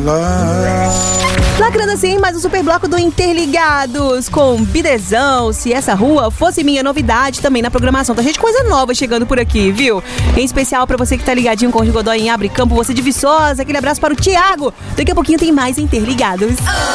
Lacrando assim, mais um super bloco do Interligados com Bidezão. Se essa rua fosse minha, novidade também na programação. Tá cheio de coisa nova chegando por aqui, viu? Em especial pra você que tá ligadinho com o Godoy em Abre Campo, você de Viçosa. Aquele abraço para o Thiago. Daqui a pouquinho tem mais Interligados.